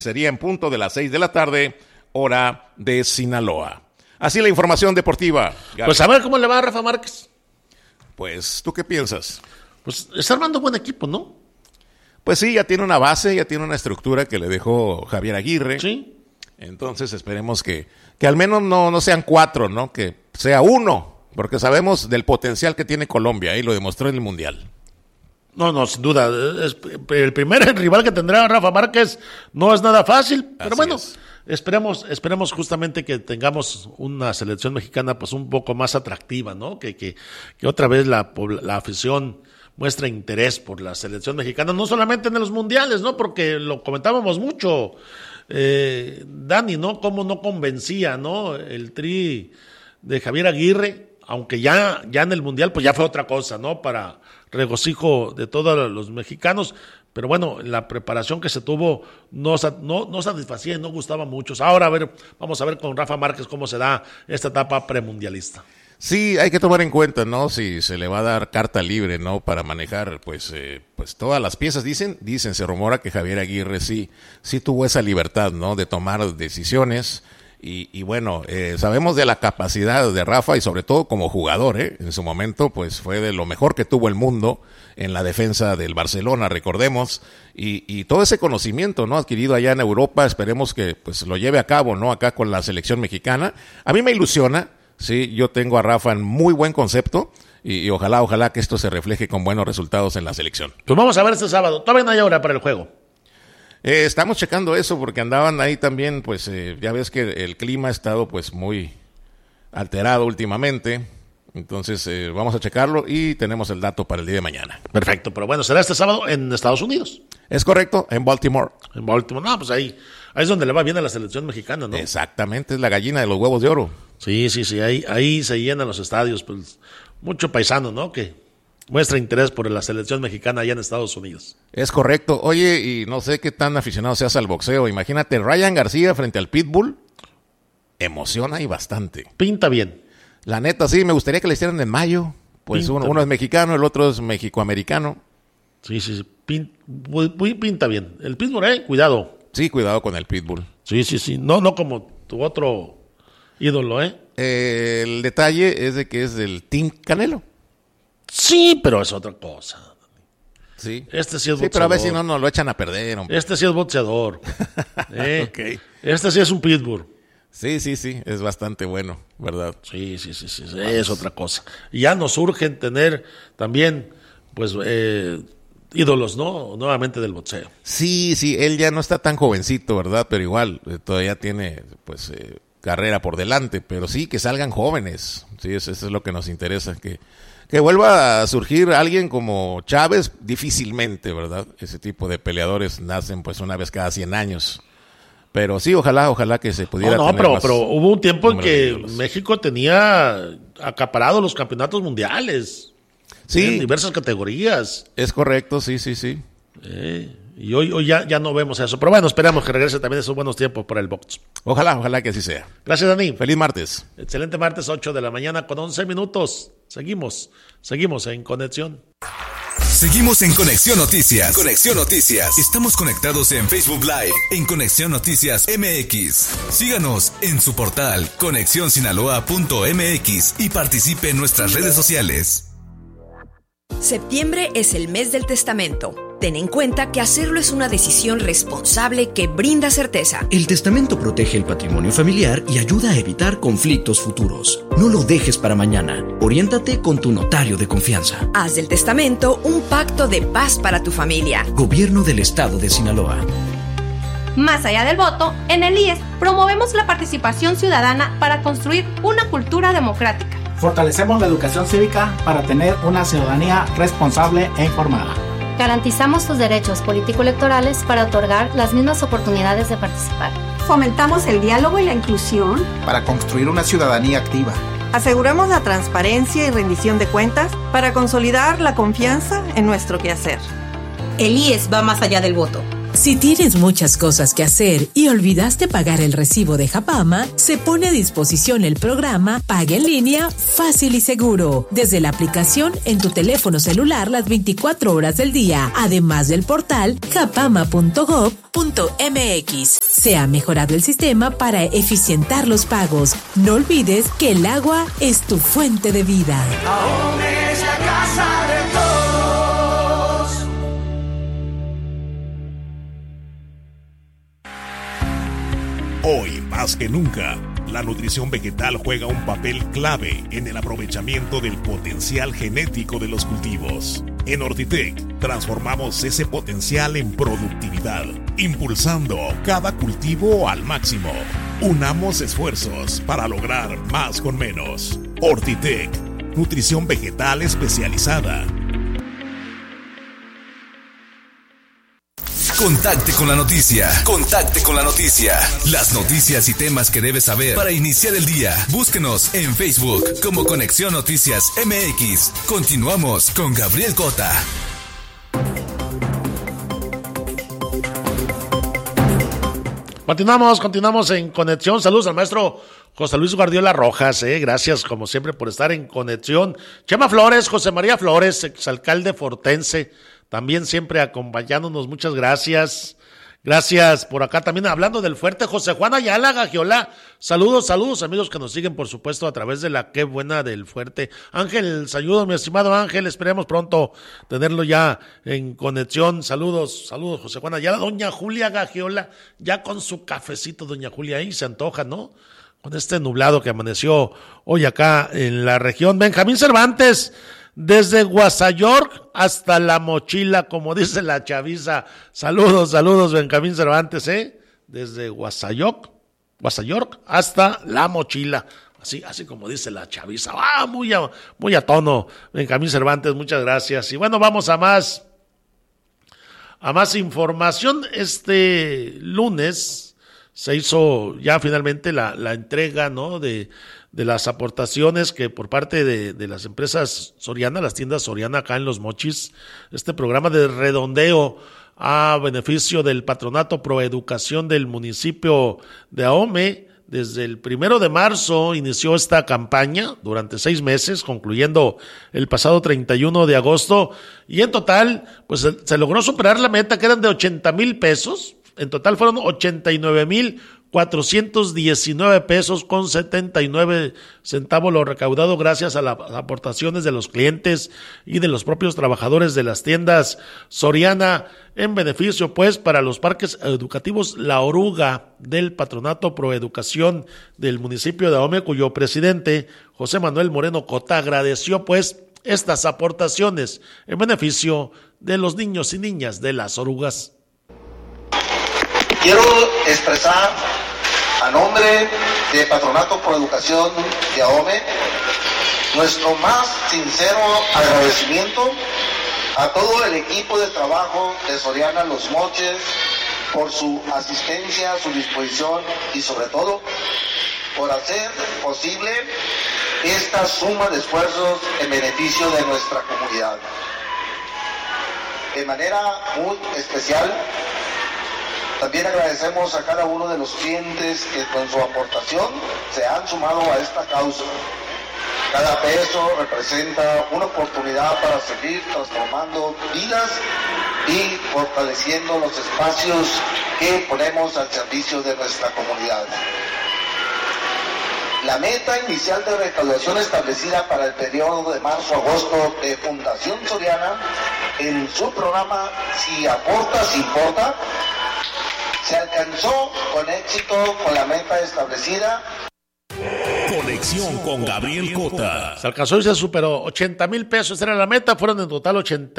Sería en punto de las 6 de la tarde, hora de Sinaloa. Así la información deportiva. Gaby. Pues a ver cómo le va a Rafa Márquez. Pues, ¿tú qué piensas? Pues está armando buen equipo, ¿no? Pues sí, ya tiene una base, ya tiene una estructura que le dejó Javier Aguirre. Sí. Entonces esperemos que al menos no sean 4, ¿no? Que sea 1, porque sabemos del potencial que tiene Colombia y lo demostró en el Mundial. No, sin duda. El primer rival que tendrá Rafa Márquez no es nada fácil, pero Así bueno, es. esperemos justamente que tengamos una selección mexicana pues un poco más atractiva, ¿no? Que otra vez la afición muestra interés por la selección mexicana, no solamente en los mundiales, ¿no? Porque lo comentábamos mucho, Dani, ¿no? Cómo no convencía, ¿no? El tri de Javier Aguirre, aunque ya en el mundial pues ya fue otra cosa, ¿no? Para regocijo de todos los mexicanos, pero bueno, la preparación que se tuvo no satisfacía y no gustaba a muchos. Ahora vamos a ver con Rafa Márquez cómo se da esta etapa premundialista. Sí, hay que tomar en cuenta, ¿no? Si se le va a dar carta libre, ¿no? Para manejar, pues todas las piezas. Dicen, se rumora que Javier Aguirre sí tuvo esa libertad, ¿no? De tomar decisiones. Y bueno, sabemos de la capacidad de Rafa y sobre todo como jugador, en su momento pues fue de lo mejor que tuvo el mundo en la defensa del Barcelona, recordemos, y todo ese conocimiento, ¿no? Adquirido allá en Europa, esperemos que pues lo lleve a cabo, ¿no? Acá con la selección mexicana. A mí me ilusiona, sí, yo tengo a Rafa en muy buen concepto y ojalá que esto se refleje con buenos resultados en la selección. Pues vamos a ver este sábado, todavía no hay hora para el juego. Estamos checando eso porque andaban ahí también, pues ya ves que el clima ha estado pues muy alterado últimamente, entonces vamos a checarlo y tenemos el dato para el día de mañana. Perfecto, pero bueno, será este sábado en Estados Unidos. Es correcto, en Baltimore. En Baltimore, no, pues ahí es donde le va bien a la selección mexicana, ¿no? Exactamente, es la gallina de los huevos de oro. Sí, ahí se llenan los estadios, pues mucho paisano, ¿no? Que muestra interés por la selección mexicana allá en Estados Unidos. Es correcto. Oye, y no sé qué tan aficionado seas al boxeo. Imagínate, Ryan García frente al Pitbull. Emociona y bastante. Pinta bien. La neta, sí, me gustaría que le hicieran en mayo. Pues uno es mexicano, el otro es mexicoamericano. Sí. Pinta bien. El Pitbull, cuidado. Sí, cuidado con el Pitbull. Sí. No como tu otro ídolo, El detalle es de que es del Team Canelo. Sí, pero es otra cosa. Sí. Este sí es boxeador. Sí, pero a ver si no nos lo echan a perder, hombre. Este sí es boxeador. Okay. Este sí es un Pitbull. Sí, es bastante bueno, ¿verdad? Sí, es otra cosa. Y ya nos urgen tener también, pues, ídolos, ¿no? Nuevamente del boxeo. Sí, él ya no está tan jovencito, ¿verdad? Pero igual, todavía tiene, pues, carrera por delante. Pero sí, que salgan jóvenes. Sí, eso es lo que nos interesa, que vuelva a surgir alguien como Chávez, difícilmente, ¿verdad? Ese tipo de peleadores nacen pues una vez cada 100 años. Pero sí, ojalá que se pudiera tener pero hubo un tiempo en que de México tenía acaparado los campeonatos mundiales. Sí. En diversas categorías. Es correcto, sí. Y hoy ya no vemos eso. Pero bueno, esperamos que regrese también esos buenos tiempos para el box. Ojalá que así sea. Gracias, Dani. Feliz martes. Excelente martes, 8 de la mañana con 11 minutos. Seguimos en conexión. Seguimos en Conexión Noticias. Conexión Noticias. Estamos conectados en Facebook Live en Conexión Noticias MX. Síganos en su portal conexionsinaloa.mx y participe en nuestras redes sociales. Septiembre es el mes del testamento. Ten en cuenta que hacerlo es una decisión responsable que brinda certeza. El testamento protege el patrimonio familiar y ayuda a evitar conflictos futuros. No lo dejes para mañana. Oriéntate con tu notario de confianza. Haz del testamento un pacto de paz para tu familia. Gobierno del Estado de Sinaloa. Más allá del voto, en el IES promovemos la participación ciudadana para construir una cultura democrática. Fortalecemos la educación cívica para tener una ciudadanía responsable e informada. Garantizamos tus derechos político-electorales para otorgar las mismas oportunidades de participar. Fomentamos el diálogo y la inclusión para construir una ciudadanía activa. Aseguramos la transparencia y rendición de cuentas para consolidar la confianza en nuestro quehacer. El IES va más allá del voto. Si tienes muchas cosas que hacer y olvidaste pagar el recibo de Japama, se pone a disposición el programa Paga en Línea Fácil y Seguro, desde la aplicación en tu teléfono celular las 24 horas del día, además del portal japama.gov.mx. Se ha mejorado el sistema para eficientar los pagos. No olvides que el agua es tu fuente de vida. AOME es la casa de todos. Hoy, más que nunca, la nutrición vegetal juega un papel clave en el aprovechamiento del potencial genético de los cultivos. En Ortitec, transformamos ese potencial en productividad, impulsando cada cultivo al máximo. Unamos esfuerzos para lograr más con menos. Ortitec, nutrición vegetal especializada. Contacte con la noticia. Contacte con la noticia. Las noticias y temas que debes saber para iniciar el día. Búsquenos en Facebook como Conexión Noticias MX. Continuamos con Gabriel Cota. Continuamos en conexión. Saludos al maestro José Luis Guardiola Rojas, gracias como siempre por estar en conexión. Chema Flores, José María Flores, exalcalde fortense, también siempre acompañándonos, muchas gracias. Gracias por acá también hablando del fuerte. José Juan Ayala, Gagiola, saludos amigos que nos siguen por supuesto a través de la Qué Buena del Fuerte. Ángel, saludos mi estimado Ángel, esperemos pronto tenerlo ya en conexión. Saludos José Juan Ayala. Doña Julia Gagiola, ya con su cafecito doña Julia, ahí se antoja, ¿no? Con este nublado que amaneció hoy acá en la región. Benjamín Cervantes, desde Guasayork hasta La Mochila, como dice la chaviza. Saludos, Benjamín Cervantes, desde Guasayork hasta La Mochila. Así como dice la chaviza. Muy a tono, Benjamín Cervantes, muchas gracias. Y bueno, vamos a más información. Este lunes se hizo ya finalmente la entrega, ¿no?, de las aportaciones que por parte de las empresas Soriana, las tiendas Soriana acá en Los Mochis, este programa de redondeo a beneficio del Patronato Proeducación del municipio de Ahome. Desde el 1 de marzo inició esta campaña durante 6 meses, concluyendo el pasado 31 de agosto, y en total pues se logró superar la meta, que eran de 80,000 pesos. En total fueron 89,419 pesos con 79 centavos lo recaudado gracias a las aportaciones de los clientes y de los propios trabajadores de las tiendas Soriana, en beneficio pues para los parques educativos La Oruga del Patronato Proeducación del municipio de Ahome, cuyo presidente José Manuel Moreno Cota agradeció pues estas aportaciones en beneficio de los niños y niñas de las orugas. Quiero expresar a nombre de Patronato por Educación de Ahome nuestro más sincero agradecimiento a todo el equipo de trabajo de Soriana Los Mochis por su asistencia, su disposición y sobre todo por hacer posible esta suma de esfuerzos en beneficio de nuestra comunidad. De manera muy especial, también agradecemos a cada uno de los clientes que con su aportación se han sumado a esta causa. Cada peso representa una oportunidad para seguir transformando vidas y fortaleciendo los espacios que ponemos al servicio de nuestra comunidad. La meta inicial de recaudación establecida para el periodo de marzo-agosto de Fundación Soriana en su programa Si Aportas Importa se alcanzó con éxito con la meta establecida. Conexión con Gabriel Cota. Se alcanzó y se superó. 80,000 pesos era la meta, fueron en total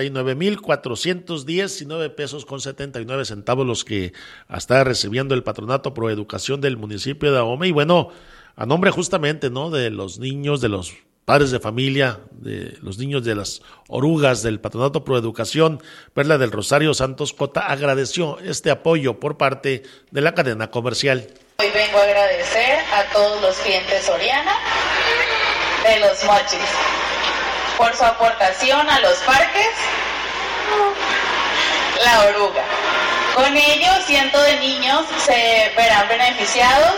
89,419 pesos con 79 centavos los que está recibiendo el Patronato Proeducación del municipio de Ahome. Y bueno, a nombre justamente, ¿no?, de los niños, de los padres de familia, de los niños de las orugas del Patronato Proeducación, Perla del Rosario Santos Cota agradeció este apoyo por parte de la cadena comercial. Hoy vengo a agradecer a todos los clientes Soriana de Los Mochis por su aportación a los parques La Oruga. Con ello, cientos de niños se verán beneficiados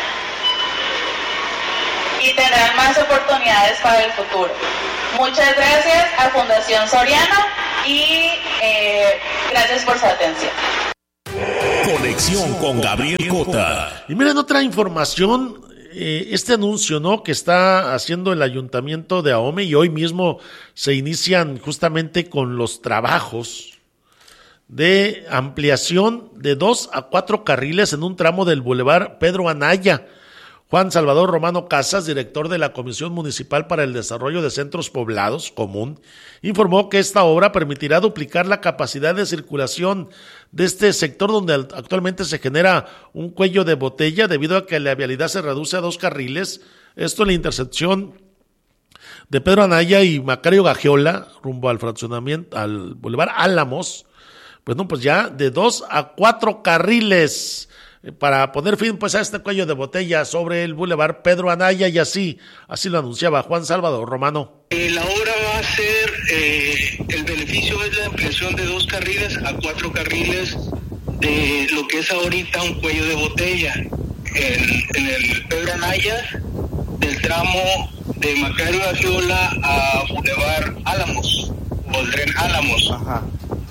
y tendrán más oportunidades para el futuro. Muchas gracias a Fundación Soriana y gracias por su atención. Conexión con Gabriel Cota. Y miren otra información, este anuncio, ¿no?, que está haciendo el Ayuntamiento de Ahome, y hoy mismo se inician justamente con los trabajos de ampliación de 2 a 4 carriles en un tramo del Boulevard Pedro Anaya. Juan Salvador Romano Casas, director de la Comisión Municipal para el Desarrollo de Centros Poblados, Común, informó que esta obra permitirá duplicar la capacidad de circulación de este sector donde actualmente se genera un cuello de botella debido a que la vialidad se reduce a 2 carriles. Esto en la intersección de Pedro Anaya y Macario Gagiola, rumbo al fraccionamiento, al Boulevard Álamos. Bueno, pues ya de 2 a 4 carriles para poner fin pues a este cuello de botella sobre el Boulevard Pedro Anaya, y así lo anunciaba Juan Salvador Romano. La obra va a ser, el beneficio es la ampliación de 2 carriles a 4 carriles de lo que es ahorita un cuello de botella en el Pedro Anaya, del tramo de Macario Gagiola a Boulevard Álamos, o el tren Álamos. Ajá.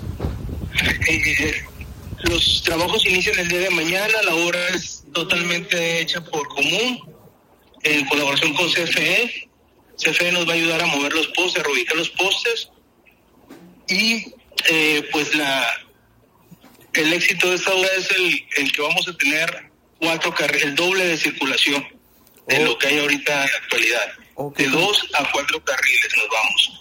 Los trabajos inician el día de mañana, la obra es totalmente hecha por Común, en colaboración con CFE. CFE nos va a ayudar a mover los postes, a reubicar los postes, y pues el éxito de esta obra es el que vamos a tener 4 carriles, el doble de circulación de lo que hay ahorita en la actualidad. De 2 a 4 carriles nos vamos.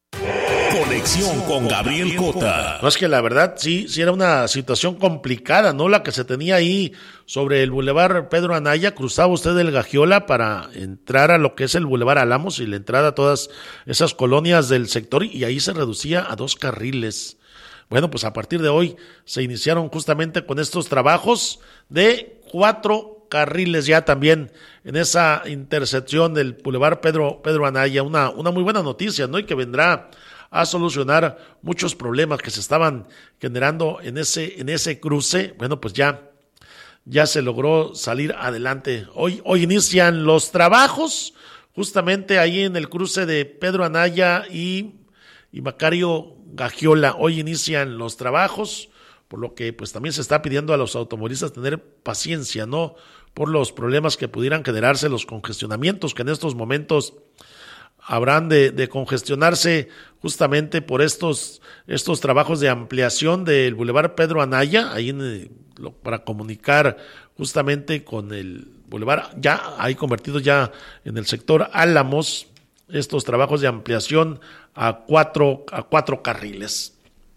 Conexión con Gabriel Cota. No, es que la verdad sí era una situación complicada, ¿no? La que se tenía ahí sobre el Boulevard Pedro Anaya. Cruzaba usted el Gagiola para entrar a lo que es el Boulevard Álamos y la entrada a todas esas colonias del sector, y ahí se reducía a 2 carriles. Bueno, pues a partir de hoy se iniciaron justamente con estos trabajos de 4 carriles ya también en esa intersección del Boulevard Pedro Anaya. Una muy buena noticia, ¿no? Y que vendrá a solucionar muchos problemas que se estaban generando en ese cruce. Bueno, pues ya se logró salir adelante. Hoy inician los trabajos justamente ahí en el cruce de Pedro Anaya y Macario Gagiola. Hoy inician los trabajos, por lo que pues también se está pidiendo a los automovilistas tener paciencia, ¿no?, por los problemas que pudieran generarse, los congestionamientos que en estos momentos habrán de congestionarse justamente por estos trabajos de ampliación del Boulevard Pedro Anaya, ahí para comunicar justamente con el Boulevard, ya ahí convertido ya en el sector Álamos, estos trabajos de ampliación a 4 carriles.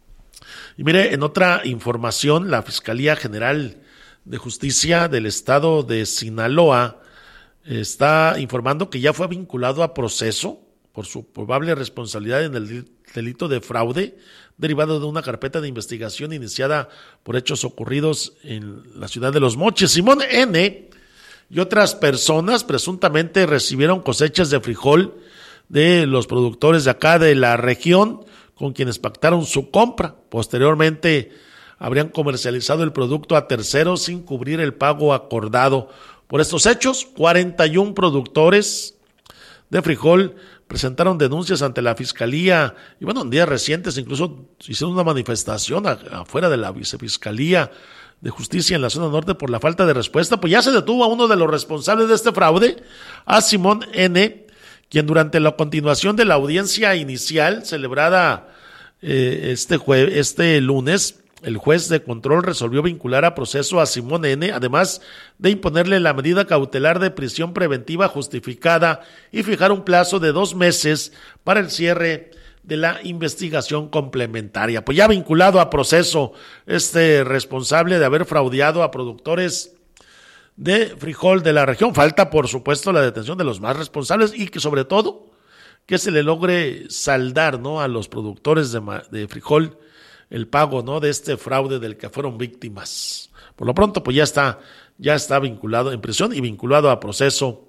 Y mire, en otra información, la Fiscalía General de Justicia del Estado de Sinaloa está informando que ya fue vinculado a proceso por su probable responsabilidad en el delito de fraude derivado de una carpeta de investigación iniciada por hechos ocurridos en la ciudad de Los Mochis. Simón N. y otras personas presuntamente recibieron cosechas de frijol de los productores de acá de la región, con quienes pactaron su compra. Posteriormente habrían comercializado el producto a terceros sin cubrir el pago acordado. Por estos hechos, 41 productores de frijol presentaron denuncias ante la Fiscalía, y bueno, en días recientes incluso hicieron una manifestación afuera de la Vicefiscalía de Justicia en la zona norte por la falta de respuesta. Pues ya se detuvo a uno de los responsables de este fraude, a Simón N., quien durante la continuación de la audiencia inicial celebrada este lunes, el juez de control resolvió vincular a proceso a Simón N., además de imponerle la medida cautelar de prisión preventiva justificada y fijar un plazo de 2 meses para el cierre de la investigación complementaria. Pues ya vinculado a proceso este responsable de haber fraudeado a productores de frijol de la región. Falta, por supuesto, la detención de los más responsables y que, sobre todo, que se le logre saldar, ¿no?, a los productores de frijol el pago, ¿no?, de este fraude del que fueron víctimas. Por lo pronto, pues ya está vinculado en prisión y vinculado a proceso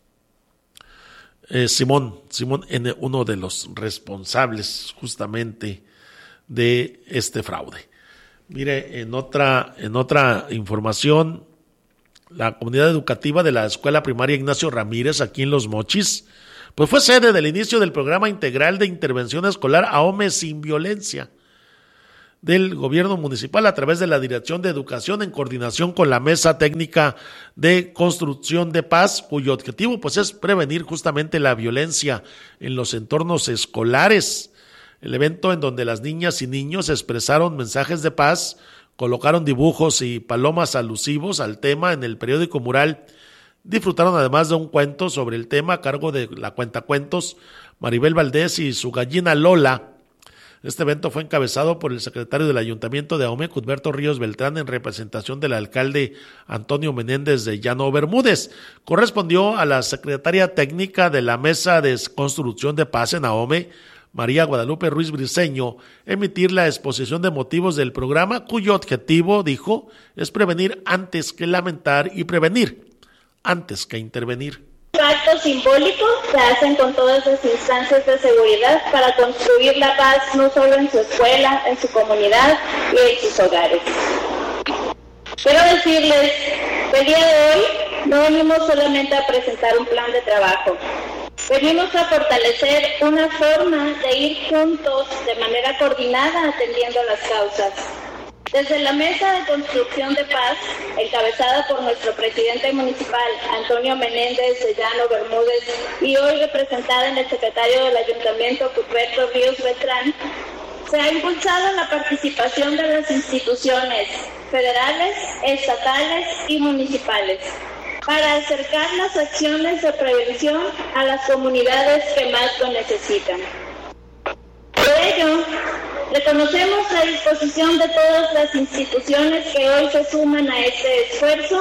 Simón N., uno de los responsables justamente de este fraude. Mire, en otra información, la comunidad educativa de la Escuela Primaria Ignacio Ramírez, aquí en Los Mochis, pues fue sede del inicio del Programa Integral de Intervención Escolar AOME Sin Violencia del gobierno municipal a través de la Dirección de Educación en coordinación con la Mesa Técnica de Construcción de Paz, cuyo objetivo pues es prevenir justamente la violencia en los entornos escolares. El evento en donde las niñas y niños expresaron mensajes de paz, colocaron dibujos y palomas alusivos al tema en el periódico mural. Disfrutaron además de un cuento sobre el tema a cargo de la cuentacuentos Maribel Valdés y su gallina Lola. Este evento fue encabezado por el secretario del Ayuntamiento de Ahome, Cudberto Ríos Beltrán, en representación del alcalde Antonio Menéndez de Llano Bermúdez. Correspondió a la secretaria técnica de la Mesa de Construcción de Paz en Ahome, María Guadalupe Ruiz Briceño, emitir la exposición de motivos del programa, cuyo objetivo, dijo, es prevenir antes que lamentar y prevenir antes que intervenir. Actos simbólicos se hacen con todas las instancias de seguridad para construir la paz no solo en su escuela, en su comunidad y en sus hogares. Quiero decirles que el día de hoy no venimos solamente a presentar un plan de trabajo. Venimos a fortalecer una forma de ir juntos de manera coordinada atendiendo las causas. Desde la Mesa de Construcción de Paz, encabezada por nuestro presidente municipal, Antonio Menéndez de Llano Bermúdez, y hoy representada en el secretario del Ayuntamiento, Cudberto Ríos Beltrán, se ha impulsado la participación de las instituciones federales, estatales y municipales para acercar las acciones de prevención a las comunidades que más lo necesitan. Por ello, reconocemos la disposición de todas las instituciones que hoy se suman a este esfuerzo.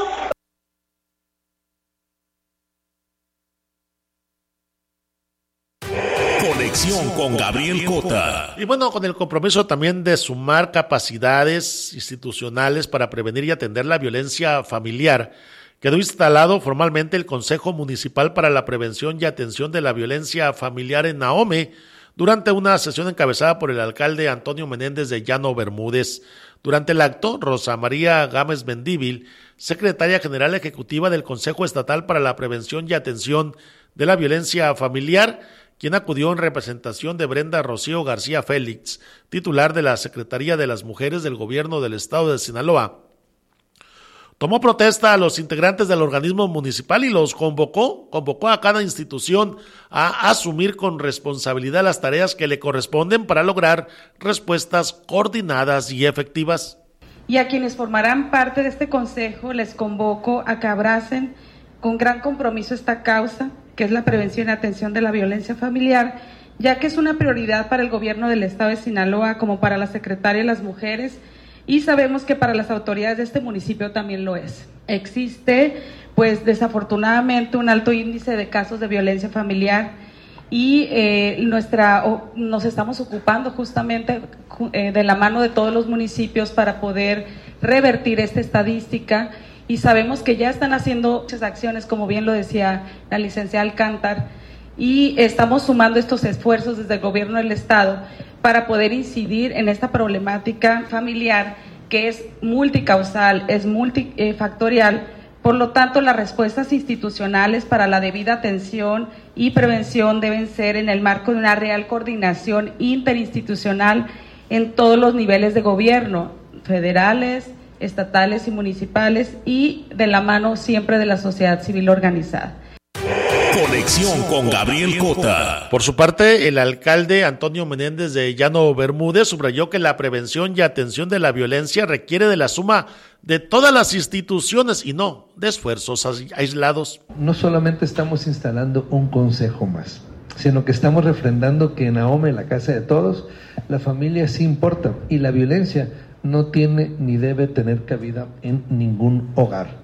Conexión con Gabriel Cota. Y bueno, con el compromiso también de sumar capacidades institucionales para prevenir y atender la violencia familiar, quedó instalado formalmente el Consejo Municipal para la Prevención y Atención de la Violencia Familiar en Ahome, durante una sesión encabezada por el alcalde Antonio Menéndez de Llano Bermúdez. Durante el acto, Rosa María Gámez Mendívil, secretaria general ejecutiva del Consejo Estatal para la Prevención y Atención de la Violencia Familiar, quien acudió en representación de Brenda Rocío García Félix, titular de la Secretaría de las Mujeres del Gobierno del Estado de Sinaloa, tomó protesta a los integrantes del organismo municipal y los convocó a cada institución a asumir con responsabilidad las tareas que le corresponden para lograr respuestas coordinadas y efectivas. Y a quienes formarán parte de este consejo les convoco a que abracen con gran compromiso esta causa, que es la prevención y atención de la violencia familiar, ya que es una prioridad para el gobierno del estado de Sinaloa como para la Secretaría de las Mujeres, y sabemos que para las autoridades de este municipio también lo es. Existe, pues desafortunadamente, un alto índice de casos de violencia familiar y nos estamos ocupando justamente de la mano de todos los municipios para poder revertir esta estadística, y sabemos que ya están haciendo muchas acciones, como bien lo decía la licenciada Alcántar, y estamos sumando estos esfuerzos desde el gobierno del estado para poder incidir en esta problemática familiar que es multicausal, es multifactorial. Por lo tanto, las respuestas institucionales para la debida atención y prevención deben ser en el marco de una real coordinación interinstitucional en todos los niveles de gobierno, federales, estatales y municipales, y de la mano siempre de la sociedad civil organizada. Conexión con Gabriel Cota. Por su parte, el alcalde Antonio Menéndez de Llano Bermúdez subrayó que la prevención y atención de la violencia requiere de la suma de todas las instituciones y no de esfuerzos aislados. No solamente estamos instalando un consejo más, sino que estamos refrendando que en Ahome, la casa de todos, la familia sí importa y la violencia no tiene ni debe tener cabida en ningún hogar.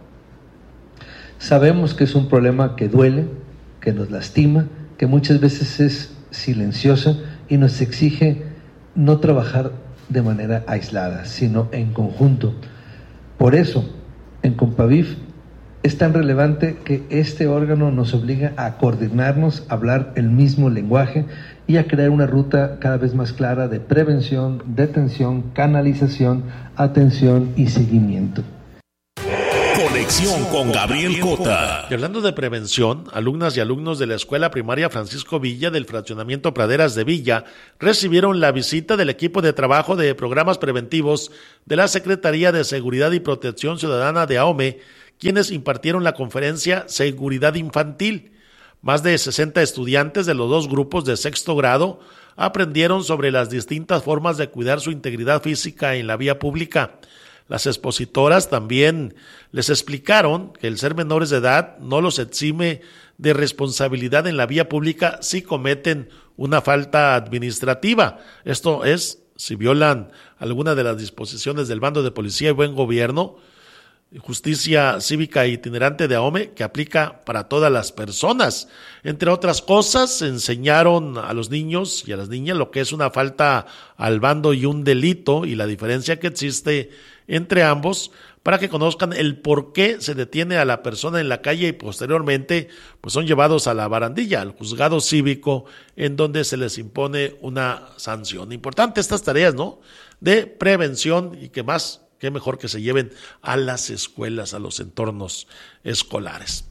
Sabemos que es un problema que duele, que nos lastima, que muchas veces es silencioso y nos exige no trabajar de manera aislada, sino en conjunto. Por eso, en Compavif Es tan relevante que este órgano nos obliga a coordinarnos, a hablar el mismo lenguaje y a crear una ruta cada vez más clara de prevención, detención, canalización, atención y seguimiento. Conexión con Gabriel Cota. Y hablando de prevención, alumnas y alumnos de la Escuela Primaria Francisco Villa del Fraccionamiento Praderas de Villa recibieron la visita del equipo de trabajo de programas preventivos de la Secretaría de Seguridad y Protección Ciudadana de AOME, quienes impartieron la conferencia Seguridad Infantil. Más de 60 estudiantes de los dos grupos de sexto grado aprendieron sobre las distintas formas de cuidar su integridad física en la vía pública. Las expositoras también les explicaron que el ser menores de edad no los exime de responsabilidad en la vía pública si cometen una falta administrativa. Esto es, si violan alguna de las disposiciones del Bando de Policía y Buen Gobierno, Justicia Cívica Itinerante de AOME, que aplica para todas las personas. Entre otras cosas, enseñaron a los niños y a las niñas lo que es una falta al bando y un delito y la diferencia que existe entre ambos, para que conozcan el por qué se detiene a la persona en la calle y posteriormente pues son llevados a la barandilla, al juzgado cívico, en donde se les impone una sanción. Importante estas tareas, ¿no?, de prevención, y que más, qué mejor que se lleven a las escuelas, a los entornos escolares.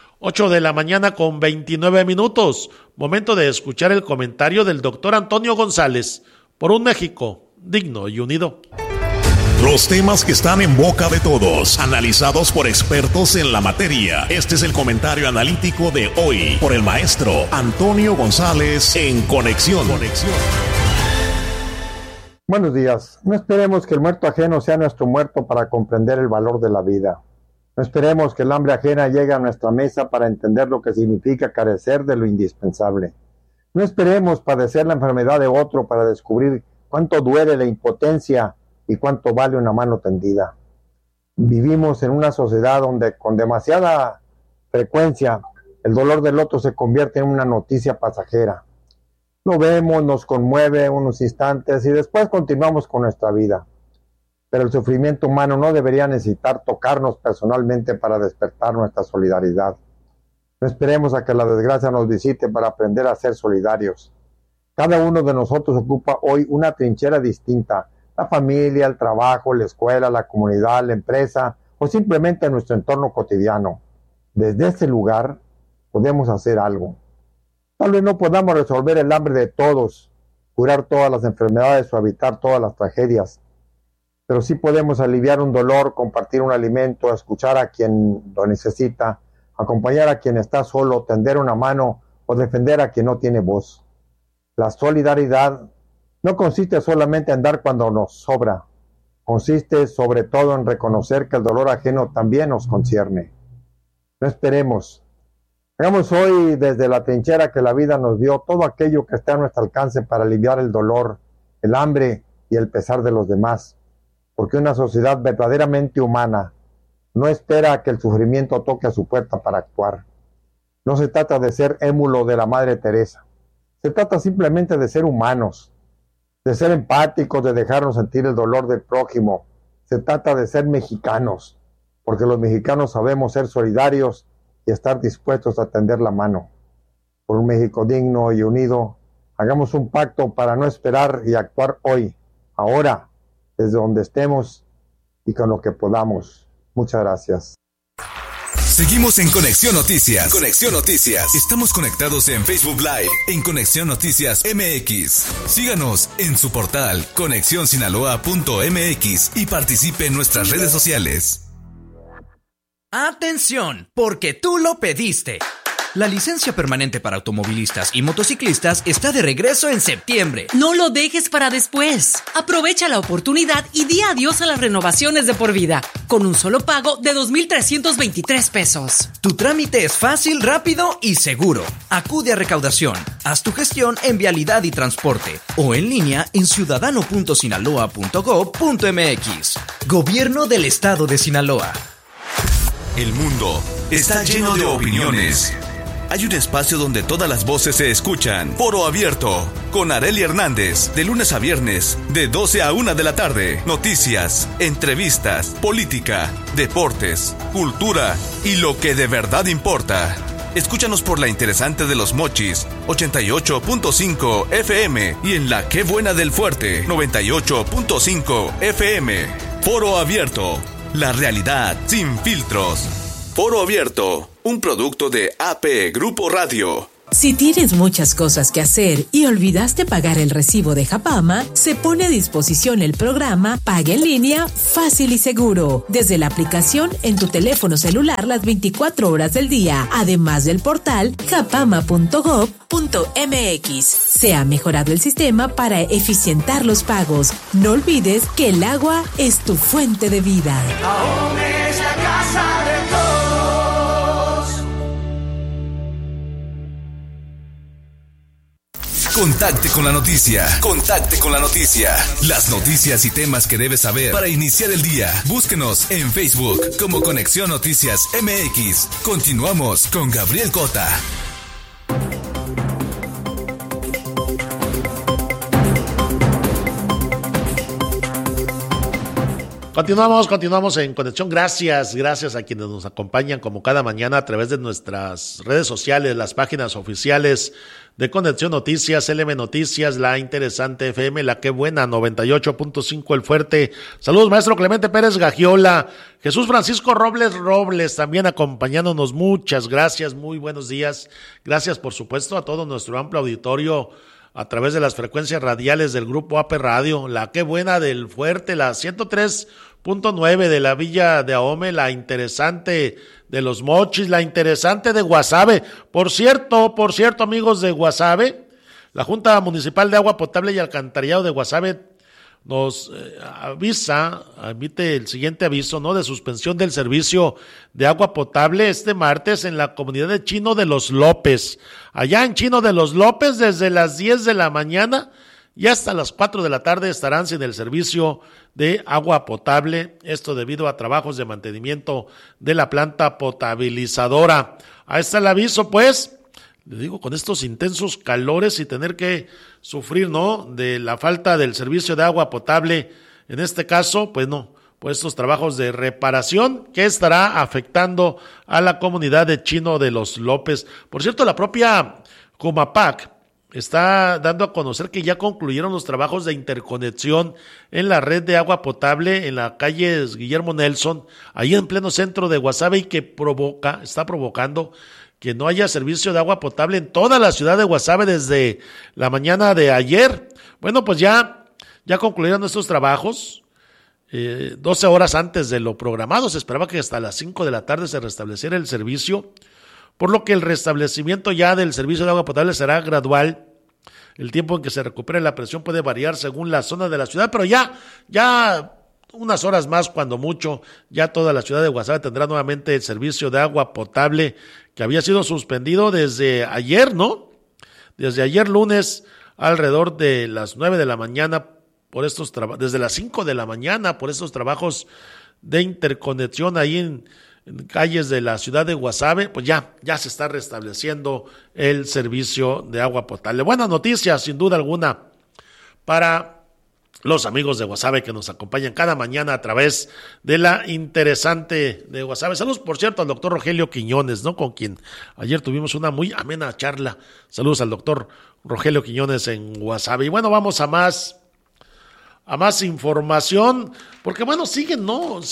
8:29 a.m. Momento de escuchar el comentario del doctor Antonio González por un México digno y unido. Los temas que están en boca de todos, analizados por expertos en la materia. Este es el comentario analítico de hoy por el maestro Antonio González en Conexión. Buenos días. No esperemos que el muerto ajeno sea nuestro muerto para comprender el valor de la vida. No esperemos que el hambre ajena llegue a nuestra mesa para entender lo que significa carecer de lo indispensable. No esperemos padecer la enfermedad de otro para descubrir cuánto duele la impotencia y cuánto vale una mano tendida. Vivimos en una sociedad donde con demasiada frecuencia el dolor del otro se convierte en una noticia pasajera. Lo vemos, nos conmueve unos instantes y después continuamos con nuestra vida. Pero el sufrimiento humano no debería necesitar tocarnos personalmente para despertar nuestra solidaridad. No esperemos a que la desgracia nos visite para aprender a ser solidarios. Cada uno de nosotros ocupa hoy una trinchera distinta: la familia, el trabajo, la escuela, la comunidad, la empresa o simplemente nuestro entorno cotidiano. Desde ese lugar podemos hacer algo. Tal vez no podamos resolver el hambre de todos, curar todas las enfermedades o evitar todas las tragedias, pero sí podemos aliviar un dolor, compartir un alimento, escuchar a quien lo necesita, acompañar a quien está solo, tender una mano o defender a quien no tiene voz. La solidaridad no consiste solamente en dar cuando nos sobra, consiste sobre todo en reconocer que el dolor ajeno también nos concierne. No esperemos. Hagamos hoy desde la trinchera que la vida nos dio todo aquello que está a nuestro alcance para aliviar el dolor, el hambre y el pesar de los demás, porque una sociedad verdaderamente humana no espera a que el sufrimiento toque a su puerta para actuar. No se trata de ser émulo de la Madre Teresa, se trata simplemente de ser humanos, de ser empáticos, de dejarnos sentir el dolor del prójimo. Se trata de ser mexicanos, porque los mexicanos sabemos ser solidarios y estar dispuestos a tender la mano. Por un México digno y unido, hagamos un pacto para no esperar y actuar hoy, ahora, desde donde estemos y con lo que podamos. Muchas gracias. Seguimos en Conexión Noticias. Conexión Noticias. Estamos conectados en Facebook Live, en Conexión Noticias MX. Síganos en su portal conexionsinaloa.mx y participe en nuestras redes sociales. ¡Atención! Porque tú lo pediste. La licencia permanente para automovilistas y motociclistas está de regreso en septiembre. No lo dejes para después. Aprovecha la oportunidad y di adiós a las renovaciones de por vida, con un solo pago de 2,323 pesos. Tu trámite es fácil, rápido y seguro. Acude a recaudación, haz tu gestión en Vialidad y Transporte o en línea en ciudadano.sinaloa.gov.mx. Gobierno del Estado de Sinaloa. El mundo está lleno de opiniones. hay un espacio donde todas las voces se escuchan. Foro Abierto, con Arely Hernández, de lunes a viernes, de 12 a 1 de la tarde. Noticias, entrevistas, política, deportes, cultura y lo que de verdad importa. Escúchanos por la interesante de Los Mochis, 88.5 FM, y en la Qué Buena del Fuerte, 98.5 FM. Foro Abierto, la realidad sin filtros. Foro Abierto, un producto de AP Grupo Radio. Si tienes muchas cosas que hacer y olvidaste pagar el recibo de Japama, se pone a disposición el programa Paga en Línea Fácil y Seguro, desde la aplicación en tu teléfono celular las 24 horas del día, además del portal japama.gov.mx. Se ha mejorado el sistema para eficientar los pagos. No olvides que el agua es tu fuente de vida. AOME es la casa de todos. Contacte con la noticia. Contacte con la noticia. Las noticias y temas que debes saber para iniciar el día. Búsquenos en Facebook como Conexión Noticias MX. Continuamos con Gabriel Cota. Continuamos en Conexión. Gracias a quienes nos acompañan como cada mañana a través de nuestras redes sociales, las páginas oficiales de Conexión Noticias, LM Noticias, La Interesante FM, La Qué Buena, 98.5 El Fuerte. Saludos, maestro Clemente Pérez Gagiola, Jesús Francisco Robles también acompañándonos. Muchas gracias, muy buenos días. Gracias, por supuesto, a todo nuestro amplio auditorio a través de las frecuencias radiales del Grupo AP Radio, La Qué Buena del Fuerte, la 103.9 de la Villa de Ahome, La Interesante de Los Mochis, La Interesante de Guasave. Por cierto, amigos de Guasave, la Junta Municipal de Agua Potable y Alcantarillado de Guasave nos emite el siguiente aviso, ¿no?, de suspensión del servicio de agua potable este martes en la comunidad de Chino de los López. Allá en Chino de los López, desde las 10 de la mañana y hasta las 4 de la tarde estarán sin el servicio de agua potable, esto debido a trabajos de mantenimiento de la planta potabilizadora. Ahí está el aviso, pues. Le digo, con estos intensos calores y tener que sufrir, ¿no?, de la falta del servicio de agua potable, en este caso, pues no, pues estos trabajos de reparación que estará afectando a la comunidad de Chino de los López. Por cierto, la propia Comapac está dando a conocer que ya concluyeron los trabajos de interconexión en la red de agua potable en la calle Guillermo Nelson, ahí en pleno centro de Guasave, y que está provocando que no haya servicio de agua potable en toda la ciudad de Guasave desde la mañana de ayer. Bueno, pues ya concluyeron estos trabajos 12 horas antes de lo programado. Se esperaba que hasta las 5 de la tarde se restableciera el servicio, por lo que el restablecimiento ya del servicio de agua potable será gradual. El tiempo en que se recupere la presión puede variar según la zona de la ciudad, pero ya unas horas más, cuando mucho, ya toda la ciudad de Guasave tendrá nuevamente el servicio de agua potable que había sido suspendido desde ayer, ¿no? Desde ayer lunes, alrededor de las 9 de la mañana, desde las 5 de la mañana, por estos trabajos de interconexión ahí en calles de la ciudad de Guasave, pues ya se está restableciendo el servicio de agua potable. Buena noticia, sin duda alguna, para los amigos de Guasave que nos acompañan cada mañana a través de La Interesante de Guasave. Saludos, por cierto, al doctor Rogelio Quiñones, ¿no?, con quien ayer tuvimos una muy amena charla. Saludos al doctor Rogelio Quiñones en Guasave. Y bueno, vamos a más información, porque bueno, siguen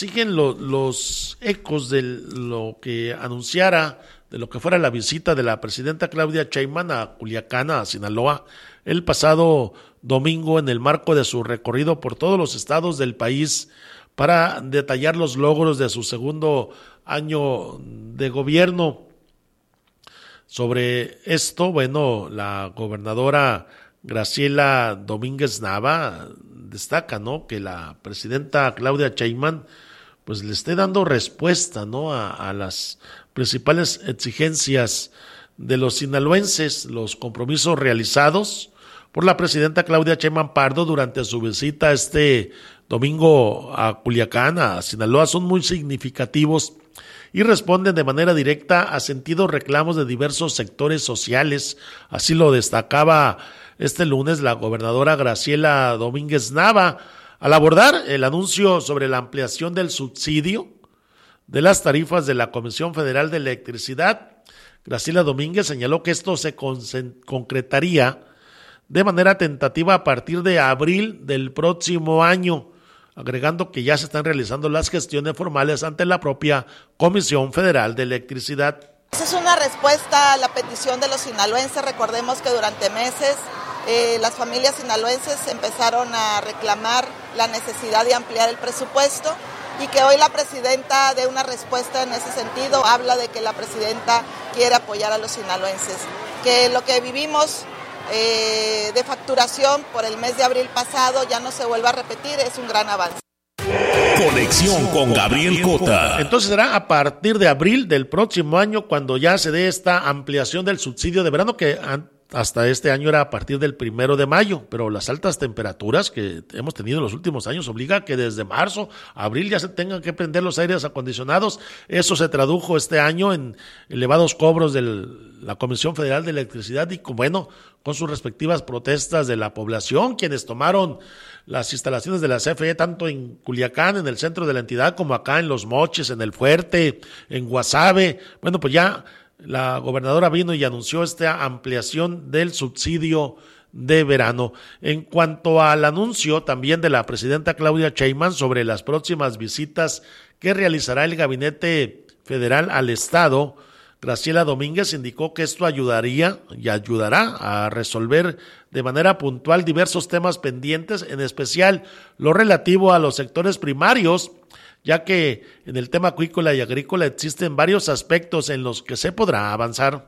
los ecos de lo que anunciara, de lo que fuera la visita de la presidenta Claudia Sheinbaum a Culiacán, a Sinaloa, el pasado domingo, en el marco de su recorrido por todos los estados del país para detallar los logros de su segundo año de gobierno. Sobre esto, bueno, la gobernadora Graciela Domínguez Nava destaca, ¿no?, que la presidenta Claudia Sheinbaum pues le esté dando respuesta, ¿no?, a las principales exigencias de los sinaloenses, los compromisos realizados por la presidenta Claudia Sheinbaum Pardo durante su visita este domingo a Culiacán, a Sinaloa, son muy significativos y responden de manera directa a sentidos reclamos de diversos sectores sociales. Así lo destacaba este lunes la gobernadora Graciela Domínguez Nava al abordar el anuncio sobre la ampliación del subsidio de las tarifas de la Comisión Federal de Electricidad. Graciela Domínguez señaló que esto se concretaría de manera tentativa a partir de abril del próximo año, agregando que ya se están realizando las gestiones formales ante la propia Comisión Federal de Electricidad. Esa es una respuesta a la petición de los sinaloenses. Recordemos que durante meses las familias sinaloenses empezaron a reclamar la necesidad de ampliar el presupuesto y que hoy la presidenta dé una respuesta en ese sentido. Habla de que la presidenta quiere apoyar a los sinaloenses, que lo que vivimos de facturación por el mes de abril pasado ya no se vuelva a repetir, es un gran avance. Conexión con Gabriel Cota. Entonces será a partir de abril del próximo año cuando ya se dé esta ampliación del subsidio de verano, que hasta este año era a partir del 1 de mayo, pero las altas temperaturas que hemos tenido en los últimos años obliga a que desde marzo, abril ya se tengan que prender los aires acondicionados. Eso se tradujo este año en elevados cobros de la Comisión Federal de Electricidad y con sus respectivas protestas de la población, quienes tomaron las instalaciones de la CFE tanto en Culiacán, en el centro de la entidad, como acá en Los Mochis, en El Fuerte, en Guasave. Pues ya la gobernadora vino y anunció esta ampliación del subsidio de verano. En cuanto al anuncio también de la presidenta Claudia Sheinbaum sobre las próximas visitas que realizará el gabinete federal al estado, Graciela Domínguez indicó que esto ayudará a resolver de manera puntual diversos temas pendientes, en especial lo relativo a los sectores primarios, ya que en el tema acuícola y agrícola existen varios aspectos en los que se podrá avanzar.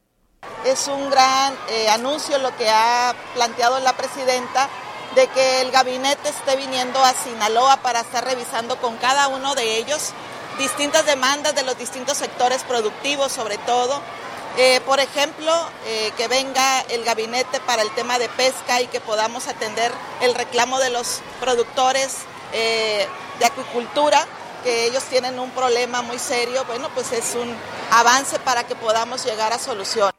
Es un gran anuncio lo que ha planteado la presidenta, de que el gabinete esté viniendo a Sinaloa para estar revisando con cada uno de ellos distintas demandas de los distintos sectores productivos, sobre todo. Por ejemplo, que venga el gabinete para el tema de pesca y que podamos atender el reclamo de los productores de acuicultura, que ellos tienen un problema muy serio. Pues es un avance para que podamos llegar a soluciones.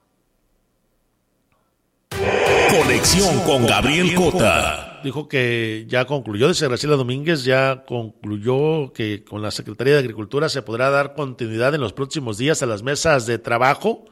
Conexión con Gabriel Cota. Dijo que ya concluyó, dice Graciela Domínguez, ya concluyó que con la Secretaría de Agricultura se podrá dar continuidad en los próximos días a las mesas de trabajo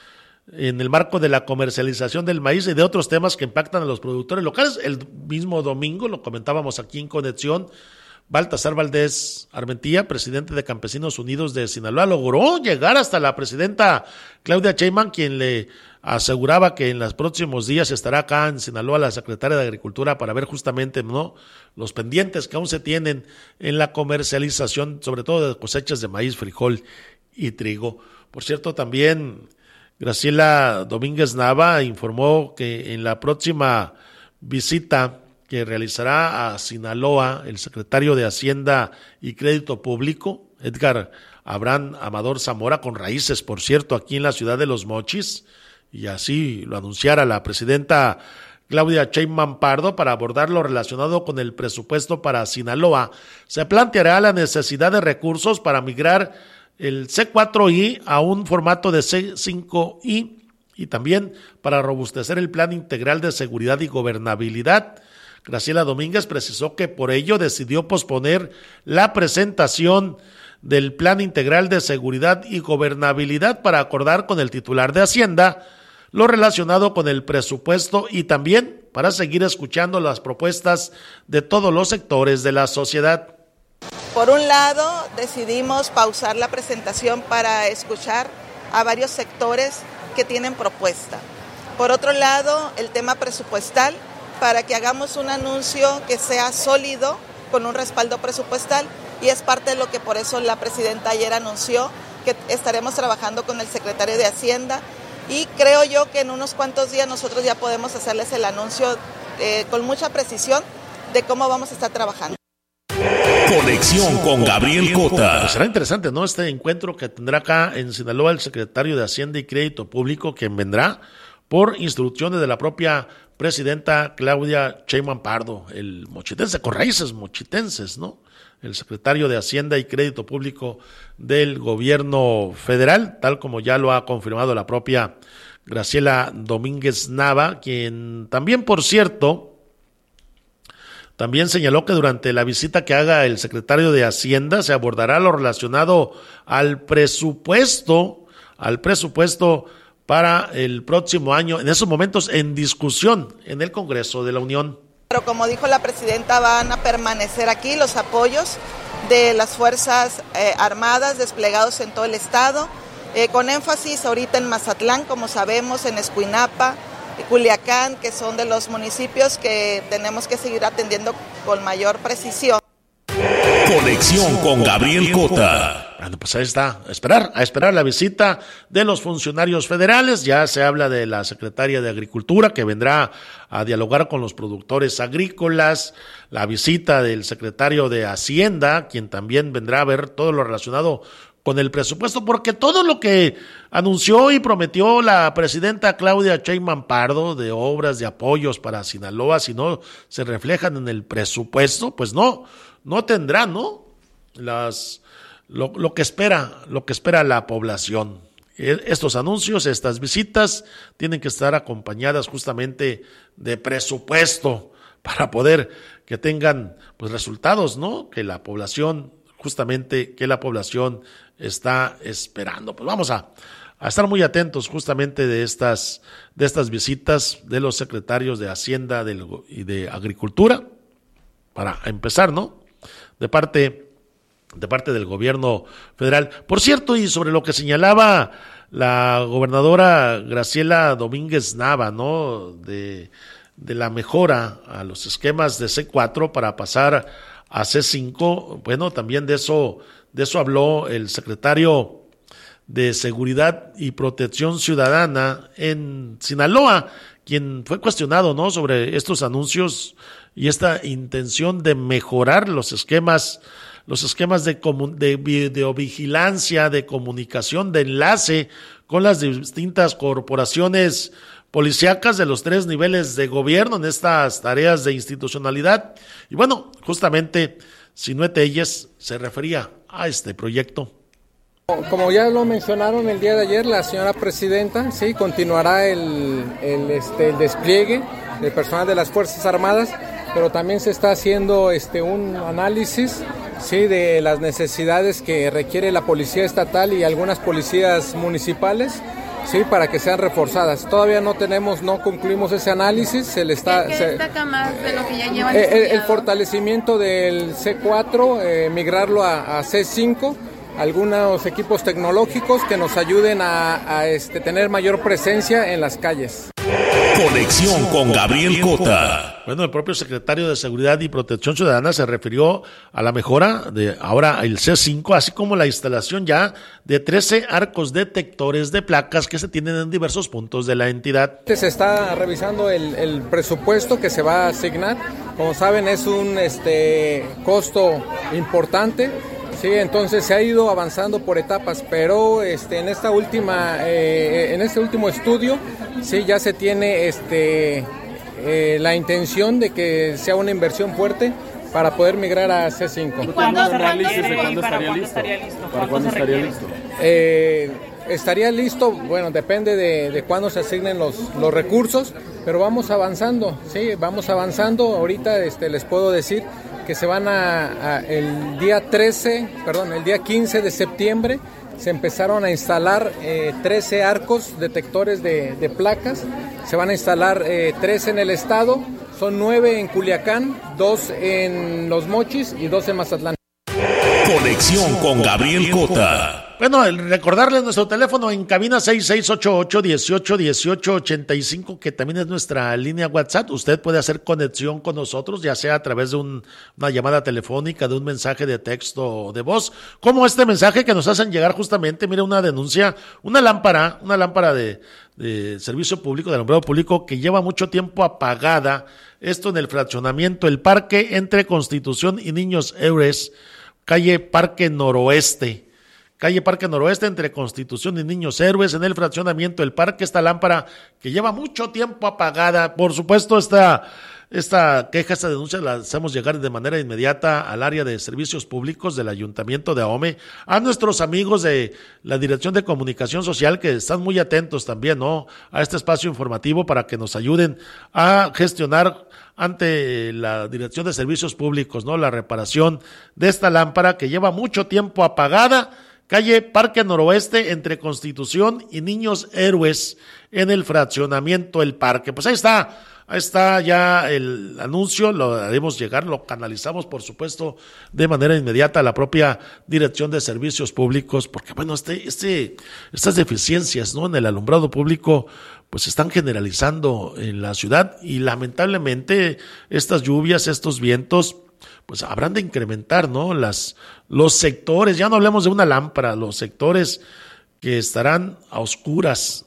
en el marco de la comercialización del maíz y de otros temas que impactan a los productores locales. El mismo domingo, lo comentábamos aquí en Conexión, Baltasar Valdés Armentía, presidente de Campesinos Unidos de Sinaloa, logró llegar hasta la presidenta Claudia Sheinbaum, quien le aseguraba que en los próximos días estará acá en Sinaloa la secretaria de Agricultura para ver justamente los pendientes que aún se tienen en la comercialización, sobre todo de cosechas de maíz, frijol y trigo. Por cierto, también Graciela Domínguez Nava informó que en la próxima visita que realizará a Sinaloa el secretario de Hacienda y Crédito Público, Edgar Abraham Amador Zamora, con raíces, por cierto, aquí en la ciudad de Los Mochis, y así lo anunciara la presidenta Claudia Sheinbaum Pardo, para abordar lo relacionado con el presupuesto para Sinaloa, se planteará la necesidad de recursos para migrar el C4I a un formato de C5I y también para robustecer el Plan Integral de Seguridad y Gobernabilidad. Graciela Domínguez precisó que por ello decidió posponer la presentación del Plan Integral de Seguridad y Gobernabilidad para acordar con el titular de Hacienda lo relacionado con el presupuesto y también para seguir escuchando las propuestas de todos los sectores de la sociedad. Por un lado, decidimos pausar la presentación para escuchar a varios sectores que tienen propuesta. Por otro lado, el tema presupuestal, para que hagamos un anuncio que sea sólido, con un respaldo presupuestal, y es parte de lo que por eso la presidenta ayer anunció, que estaremos trabajando con el secretario de Hacienda, y creo yo que en unos cuantos días nosotros ya podemos hacerles el anuncio con mucha precisión de cómo vamos a estar trabajando. Conexión con Gabriel Cota. Pues será interesante, Este encuentro que tendrá acá en Sinaloa el secretario de Hacienda y Crédito Público, quien vendrá por instrucciones de la propia presidenta Claudia Sheinbaum Pardo, el mochitense, con raíces mochitenses, ¿no? El secretario de Hacienda y Crédito Público del gobierno federal, tal como ya lo ha confirmado la propia Graciela Domínguez Nava, quien también, por cierto, también señaló que durante la visita que haga el secretario de Hacienda se abordará lo relacionado al presupuesto para el próximo año, en esos momentos en discusión en el Congreso de la Unión. Pero como dijo la presidenta, van a permanecer aquí los apoyos de las Fuerzas Armadas desplegados en todo el estado, con énfasis ahorita en Mazatlán, como sabemos, en Escuinapa, Culiacán, que son de los municipios que tenemos que seguir atendiendo con mayor precisión. Conexión con Gabriel Cota. Bueno, pues ahí está, a esperar la visita de los funcionarios federales. Ya se habla de la secretaria de Agricultura, que vendrá a dialogar con los productores agrícolas, la visita del secretario de Hacienda, quien también vendrá a ver todo lo relacionado con el presupuesto, porque todo lo que anunció y prometió la presidenta Claudia Sheinbaum Pardo de obras, de apoyos para Sinaloa, si no se reflejan en el presupuesto, pues no tendrá, ¿no? Lo que espera la población. Estos anuncios, estas visitas tienen que estar acompañadas justamente de presupuesto para poder que tengan pues resultados, ¿no? Que la población está esperando. Pues vamos a estar muy atentos justamente de estas visitas de los secretarios de Hacienda y de Agricultura, para empezar, ¿no? De parte del gobierno federal. Por cierto, y sobre lo que señalaba la gobernadora Graciela Domínguez Nava, ¿no? De la mejora a los esquemas de C4 para pasar a C5, bueno, también de eso habló el secretario de Seguridad y Protección Ciudadana en Sinaloa, quien fue cuestionado, ¿no? Sobre estos anuncios y esta intención de mejorar los esquemas de videovigilancia, de comunicación, de enlace con las distintas corporaciones policíacas de los 3 niveles de gobierno en estas tareas de institucionalidad. Y bueno, justamente Sinué Telles se refería a este proyecto. Como ya lo mencionaron el día de ayer, la señora presidenta, sí, continuará el despliegue de personal de las Fuerzas Armadas, pero también se está haciendo un análisis, sí, de las necesidades que requiere la policía estatal y algunas policías municipales, sí, para que sean reforzadas. Todavía no concluimos ese análisis. ¿Qué destaca más de lo que ya llevan estudiado? El fortalecimiento del C4, migrarlo a C5, algunos equipos tecnológicos que nos ayuden a tener mayor presencia en las calles. Conexión con Gabriel Cota. Bueno, el propio secretario de Seguridad y Protección Ciudadana se refirió a la mejora de ahora el C5, así como la instalación ya de 13 arcos detectores de placas que se tienen en diversos puntos de la entidad. Se está revisando el presupuesto que se va a asignar. Como saben, es un costo importante. Sí, entonces se ha ido avanzando por etapas, pero en este último estudio, sí, ya se tiene la intención de que sea una inversión fuerte para poder migrar a C5. ¿Cuándo estaría listo? ¿Para cuándo estaría listo? Estaría listo, bueno, depende de cuándo se asignen los recursos, pero vamos avanzando, sí, vamos avanzando. Ahorita les puedo decir que se van el día 15 de septiembre se empezaron a instalar 13 arcos detectores de placas. Se van a instalar 13 en el estado, son 9 en Culiacán, 2 en Los Mochis y 2 en Mazatlán. Conexión con Gabriel Cota. Bueno, recordarles nuestro teléfono en cabina 6688-181885, que también es nuestra línea WhatsApp. Usted puede hacer conexión con nosotros, ya sea a través de una llamada telefónica, de un mensaje de texto o de voz, como este mensaje que nos hacen llegar justamente, mira, una denuncia, una lámpara de servicio público, de alumbrado público, que lleva mucho tiempo apagada, esto en el fraccionamiento El Parque entre Constitución y Niños Héroes, calle Parque Noroeste, calle Parque Noroeste, entre Constitución y Niños Héroes, en el fraccionamiento El Parque. Esta lámpara que lleva mucho tiempo apagada. Por supuesto, esta queja, esta denuncia la hacemos llegar de manera inmediata al área de servicios públicos del Ayuntamiento de Ahome, a nuestros amigos de la Dirección de Comunicación Social, que están muy atentos también, ¿no?, a este espacio informativo para que nos ayuden a gestionar ante la Dirección de Servicios Públicos, ¿no?, la reparación de esta lámpara que lleva mucho tiempo apagada. Calle Parque Noroeste, entre Constitución y Niños Héroes, en el fraccionamiento El Parque. Pues ahí está ya el anuncio, lo haremos llegar, lo canalizamos, por supuesto, de manera inmediata a la propia Dirección de Servicios Públicos, porque bueno, estas deficiencias, ¿no?, en el alumbrado público, pues se están generalizando en la ciudad, y lamentablemente estas lluvias, estos vientos, pues habrán de incrementar, ¿no?, los sectores, ya no hablemos de una lámpara, los sectores que estarán a oscuras,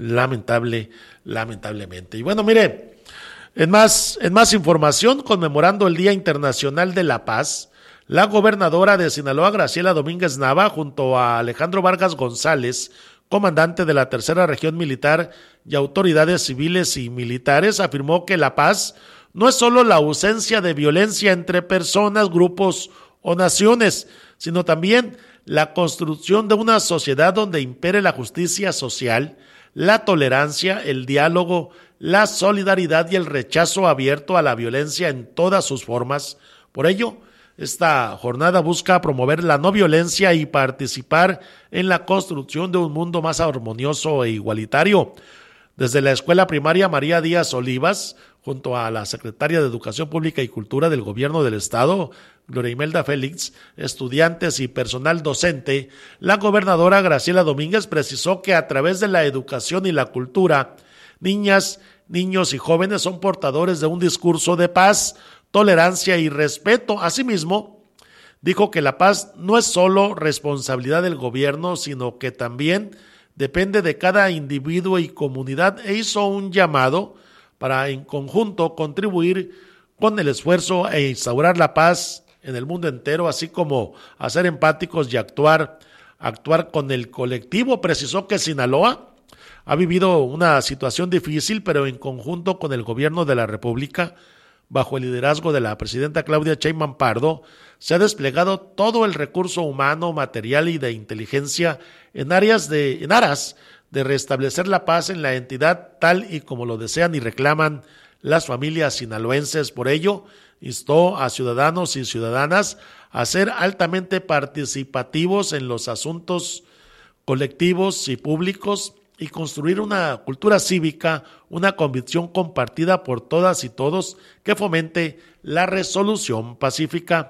lamentablemente. Y bueno, mire, en más información, conmemorando el Día Internacional de la Paz, la gobernadora de Sinaloa, Graciela Domínguez Nava, junto a Alejandro Vargas González, comandante de la Tercera Región Militar, y autoridades civiles y militares, afirmó que la paz no es solo la ausencia de violencia entre personas, grupos o naciones, sino también la construcción de una sociedad donde impere la justicia social, la tolerancia, el diálogo, la solidaridad y el rechazo abierto a la violencia en todas sus formas. Por ello, esta jornada busca promover la no violencia y participar en la construcción de un mundo más armonioso e igualitario. Desde la Escuela Primaria María Díaz Olivas, junto a la Secretaria de Educación Pública y Cultura del Gobierno del Estado, Gloria Imelda Félix, estudiantes y personal docente, la gobernadora Graciela Domínguez precisó que a través de la educación y la cultura, niñas, niños y jóvenes son portadores de un discurso de paz, tolerancia y respeto. Asimismo, dijo que la paz no es solo responsabilidad del gobierno, sino que también depende de cada individuo y comunidad, e hizo un llamado para en conjunto contribuir con el esfuerzo e instaurar la paz en el mundo entero, así como a ser empáticos y actuar con el colectivo. Precisó que Sinaloa ha vivido una situación difícil, pero en conjunto con el gobierno de la República, bajo el liderazgo de la presidenta Claudia Sheinbaum Pardo, se ha desplegado todo el recurso humano, material y de inteligencia en aras de restablecer la paz en la entidad, tal y como lo desean y reclaman las familias sinaloenses. Por ello, instó a ciudadanos y ciudadanas a ser altamente participativos en los asuntos colectivos y públicos y construir una cultura cívica, una convicción compartida por todas y todos que fomente la resolución pacífica.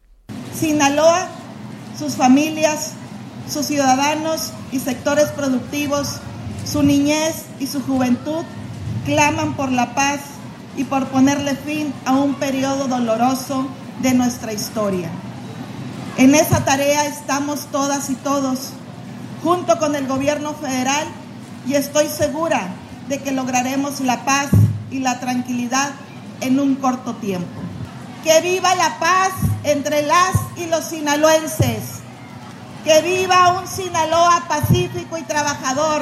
Sinaloa, sus familias, sus ciudadanos y sectores productivos, su niñez y su juventud claman por la paz y por ponerle fin a un periodo doloroso de nuestra historia. En esa tarea estamos todas y todos, junto con el gobierno federal, y estoy segura de que lograremos la paz y la tranquilidad en un corto tiempo. ¡Que viva la paz entre las y los sinaloenses! ¡Que viva un Sinaloa pacífico y trabajador!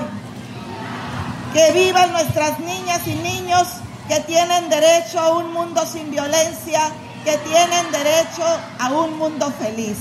¡Que vivan nuestras niñas y niños que tienen derecho a un mundo sin violencia, que tienen derecho a un mundo feliz!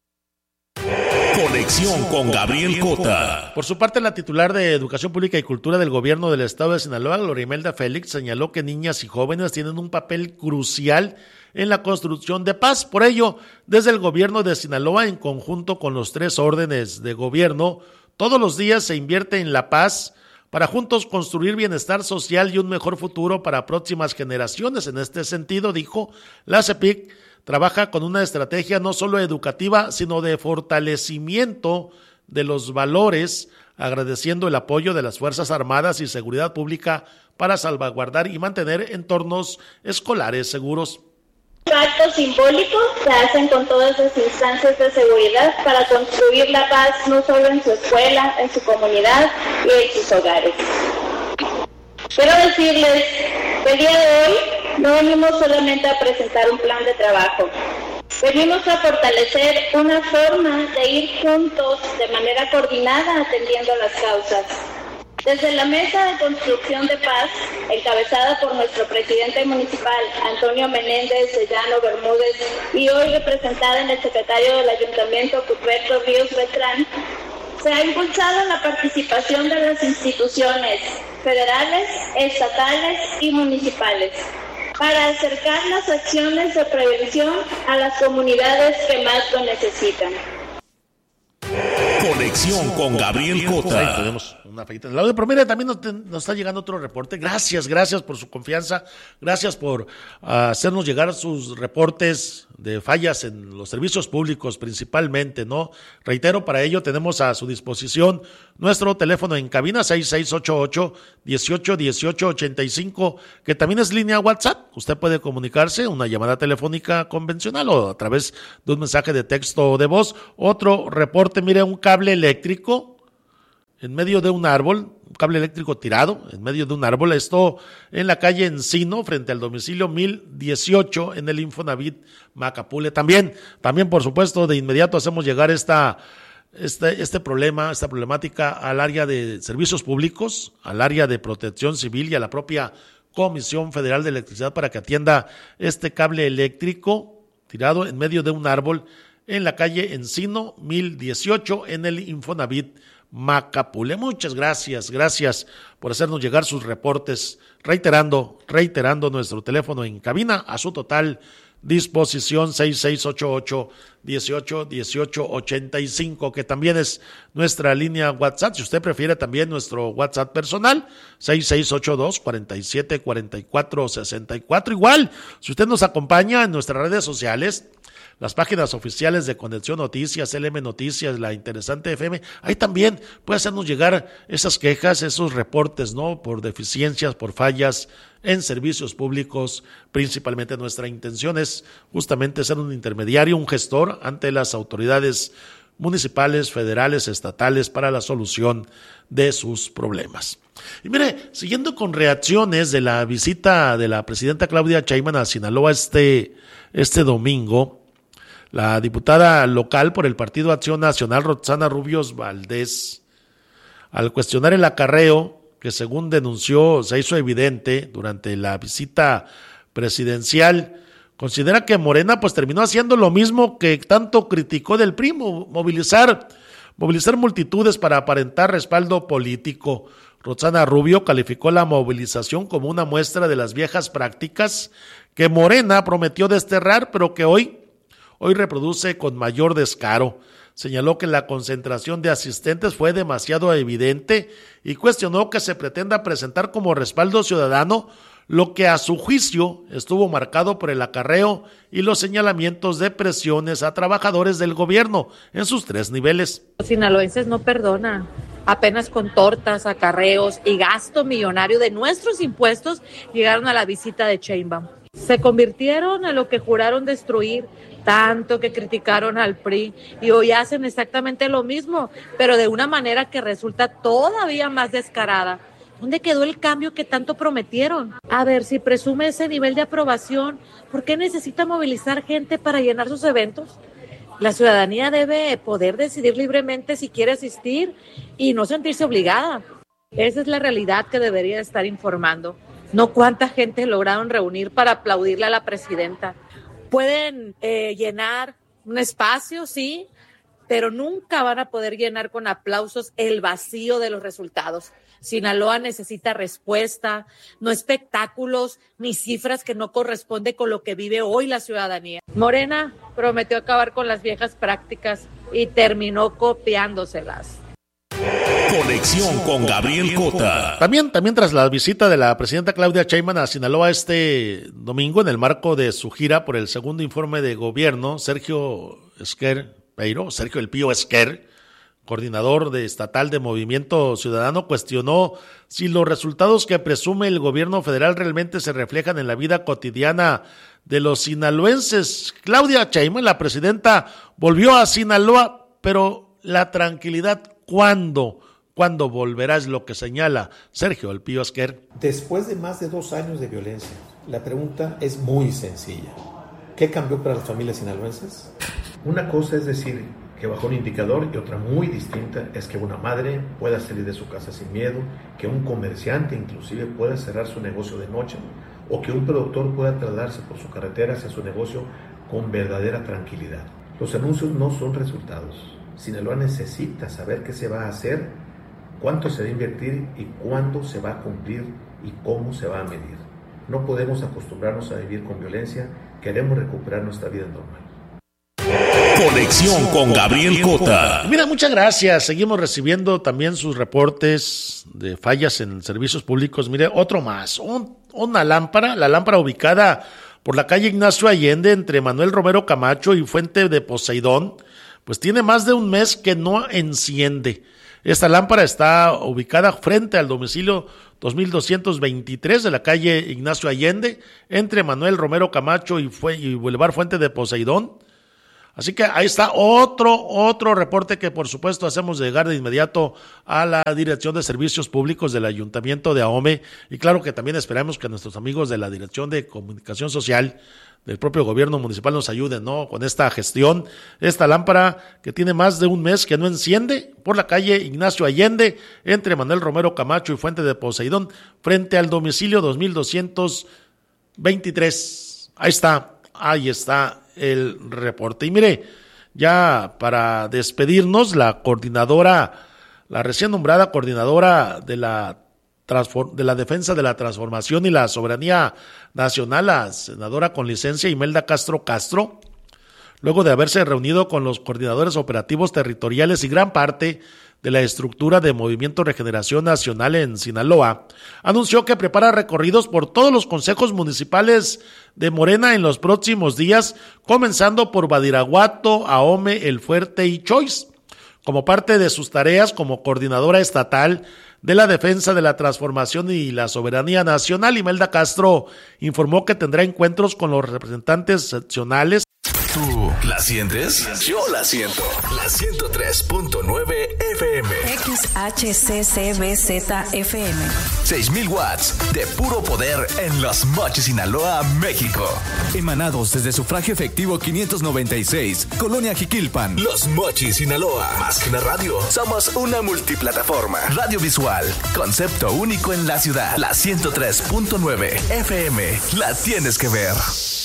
Conexión con Gabriel Cota. Por su parte, la titular de Educación Pública y Cultura del Gobierno del Estado de Sinaloa, Gloria Imelda Félix, señaló que niñas y jóvenes tienen un papel crucial en la construcción de paz. Por ello, desde el Gobierno de Sinaloa, en conjunto con los 3 órdenes de gobierno, todos los días se invierte en la paz para juntos construir bienestar social y un mejor futuro para próximas generaciones. En este sentido, dijo, la CEPIC trabaja con una estrategia no solo educativa, sino de fortalecimiento de los valores, agradeciendo el apoyo de las Fuerzas Armadas y Seguridad Pública para salvaguardar y mantener entornos escolares seguros. Actos simbólicos se hacen con todas las instancias de seguridad para construir la paz no solo en su escuela, en su comunidad y en sus hogares. Quiero decirles que el día de hoy no venimos solamente a presentar un plan de trabajo, Venimos a fortalecer una forma de ir juntos de manera coordinada atendiendo las causas. Desde la Mesa de Construcción de Paz, encabezada por nuestro presidente municipal, Antonio Menéndez de Llano Bermúdez, y hoy representada en el secretario del Ayuntamiento, Cuthberto Ríos Beltrán, se ha impulsado la participación de las instituciones federales, estatales y municipales para acercar las acciones de prevención a las comunidades que más lo necesitan. Conexión con Gabriel Cota. Ahí tenemos una feita del audio, pero mire, también nos está llegando otro reporte. Gracias por su confianza, gracias por hacernos llegar sus reportes de fallas en los servicios públicos principalmente, ¿no? Reitero, para ello tenemos a su disposición nuestro teléfono en cabina 6688-181885, que también es línea WhatsApp. Usted puede comunicarse, una llamada telefónica convencional o a través de un mensaje de texto o de voz. Otro reporte, mire, un cable eléctrico en medio de un árbol, un cable eléctrico tirado en medio de un árbol, esto en la calle Encino, frente al domicilio 1018 en el Infonavit Macapule. También por supuesto, de inmediato hacemos llegar esta problemática al área de servicios públicos, al área de protección civil y a la propia Comisión Federal de Electricidad para que atienda este cable eléctrico tirado en medio de un árbol en la calle Encino 1018 en el Infonavit Macapule. Muchas gracias por hacernos llegar sus reportes, reiterando nuestro teléfono en cabina a su total disposición, 6688-181885, que también es nuestra línea WhatsApp. Si usted prefiere, también nuestro WhatsApp personal, 6682-474464. Igual, si usted nos acompaña en nuestras redes sociales, las páginas oficiales de Conexión Noticias, LM Noticias, La Interesante FM, ahí también puede hacernos llegar esas quejas, esos reportes, ¿no? Por deficiencias, por fallas en servicios públicos. Principalmente nuestra intención es justamente ser un intermediario, un gestor ante las autoridades municipales, federales, estatales para la solución de sus problemas. Y mire, siguiendo con reacciones de la visita de la presidenta Claudia Sheinbaum a Sinaloa este domingo, la diputada local por el Partido Acción Nacional, Roxana Rubios Valdés, al cuestionar el acarreo que, según denunció, se hizo evidente durante la visita presidencial, considera que Morena pues terminó haciendo lo mismo que tanto criticó del PRI, movilizar multitudes para aparentar respaldo político. Roxana Rubio calificó la movilización como una muestra de las viejas prácticas que Morena prometió desterrar, pero que hoy reproduce con mayor descaro. Señaló que la concentración de asistentes fue demasiado evidente y cuestionó que se pretenda presentar como respaldo ciudadano lo que a su juicio estuvo marcado por el acarreo y los señalamientos de presiones a trabajadores del gobierno en sus 3 niveles. Los sinaloenses no perdonan. Apenas con tortas, acarreos y gasto millonario de nuestros impuestos llegaron a la visita de Sheinbaum. Se convirtieron en lo que juraron destruir, tanto que criticaron al PRI, y hoy hacen exactamente lo mismo, pero de una manera que resulta todavía más descarada. ¿Dónde quedó el cambio que tanto prometieron? A ver, si presume ese nivel de aprobación, ¿por qué necesita movilizar gente para llenar sus eventos? La ciudadanía debe poder decidir libremente si quiere asistir y no sentirse obligada. Esa es la realidad que debería estar informando. No cuánta gente lograron reunir para aplaudirle a la presidenta. Pueden llenar un espacio, sí, pero nunca van a poder llenar con aplausos el vacío de los resultados. Sinaloa necesita respuesta, no espectáculos ni cifras que no corresponden con lo que vive hoy la ciudadanía. Morena prometió acabar con las viejas prácticas y terminó copiándoselas. Conexión con Gabriel Cota. También tras la visita de la presidenta Claudia Sheinbaum a Sinaloa este domingo, en el marco de su gira por el segundo informe de gobierno, Sergio El Pío Esquer, coordinador estatal de Movimiento Ciudadano, cuestionó si los resultados que presume el gobierno federal realmente se reflejan en la vida cotidiana de los sinaloenses. Claudia Sheinbaum, la presidenta, volvió a Sinaloa, pero la tranquilidad, ¿cuándo volverá? Es lo que señala Sergio El Pío Esquer. Después de más de 2 años de violencia, la pregunta es muy sencilla. ¿Qué cambió para las familias sinaloenses? Una cosa es decir que bajó un indicador y otra muy distinta es que una madre pueda salir de su casa sin miedo, que un comerciante inclusive pueda cerrar su negocio de noche o que un productor pueda trasladarse por su carretera hacia su negocio con verdadera tranquilidad. Los anuncios no son resultados. Sinaloa necesita saber qué se va a hacer, cuánto se va a invertir y cuándo se va a cumplir y cómo se va a medir. No podemos acostumbrarnos a vivir con violencia, queremos recuperar nuestra vida normal. Conexión con Gabriel Cota. Mira, muchas gracias. Seguimos recibiendo también sus reportes de fallas en servicios públicos. Mire, otro más. Una lámpara, la lámpara ubicada por la calle Ignacio Allende entre Manuel Romero Camacho y Fuente de Poseidón, pues tiene más de un mes que no enciende. Esta lámpara está ubicada frente al domicilio 2223 de la calle Ignacio Allende entre Manuel Romero Camacho y Boulevard Fuente de Poseidón. Así que ahí está otro reporte que por supuesto hacemos llegar de inmediato a la Dirección de Servicios Públicos del Ayuntamiento de Ahome, y claro que también esperamos que nuestros amigos de la Dirección de Comunicación Social del propio gobierno municipal nos ayuden, ¿no?, con esta gestión. Esta lámpara que tiene más de un mes que no enciende por la calle Ignacio Allende entre Manuel Romero Camacho y Fuente de Poseidón frente al domicilio 2223. Ahí está el reporte. Y mire, ya para despedirnos, la recién nombrada coordinadora de la defensa de la transformación y la soberanía nacional, la senadora con licencia Imelda Castro, luego de haberse reunido con los coordinadores operativos territoriales y gran parte de la estructura de Movimiento Regeneración Nacional en Sinaloa, anunció que prepara recorridos por todos los consejos municipales de Morena en los próximos días, comenzando por Badiraguato, Ahome, El Fuerte y Choice. Como parte de sus tareas como coordinadora estatal de la defensa de la transformación y la soberanía nacional, Imelda Castro informó que tendrá encuentros con los representantes seccionales. ¿Tú la sientes? Yo la siento. La 103.9 FM. XHCCBZ-FM. 6,000 watts de puro poder en Los Mochis, Sinaloa, México. Emanados desde sufragio efectivo 596, Colonia Jiquilpan. Los Mochis, Sinaloa. Más que una radio, somos una multiplataforma. Radio visual, concepto único en la ciudad. La 103.9 FM. La tienes que ver.